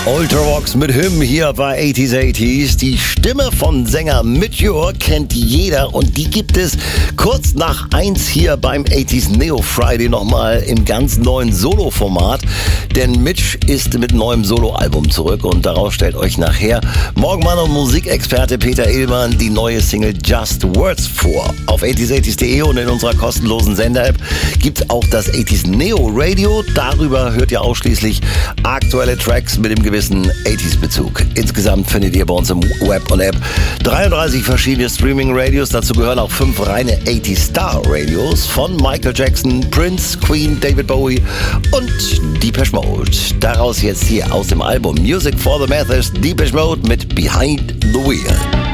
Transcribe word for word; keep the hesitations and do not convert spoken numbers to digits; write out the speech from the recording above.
Ultravox mit Hymn hier bei achtziger achtziger. Die Stimme von Sänger Midge Ure kennt jeder und die gibt es kurz nach eins hier beim achtziger Neo Friday nochmal im ganz neuen Solo-Format. Denn Midge ist mit neuem Solo-Album zurück und daraus stellt euch nachher Morgenmann und Musikexperte Peter Illmann die neue Single Just Words vor. Auf achtziger achtziger punkt de und in unserer kostenlosen Sender-App gibt es auch das achtziger Neo Radio. Darüber hört ihr ausschließlich aktuelle Tracks mit dem gewissen achtziger-Bezug. Insgesamt findet ihr bei uns im Web und App dreiunddreißig verschiedene Streaming-Radios. Dazu gehören auch fünf reine achtziger-Star-Radios von Michael Jackson, Prince, Queen, David Bowie und Depeche Mode. Daraus jetzt hier aus dem Album Music for the Masses Depeche Mode mit Behind the Wheel.